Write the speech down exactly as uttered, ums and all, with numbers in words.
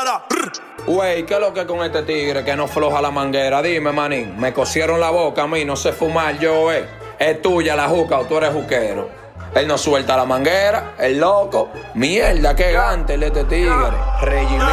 para. Wey, ¿qué es lo que con este tigre que no floja la manguera? Dime, manín, me cosieron la boca a mí, no sé fumar yo, eh. Es tuya la juca o tú eres juquero. Él no suelta la manguera, el loco. Mierda, qué gante el de este tigre. Regimiento.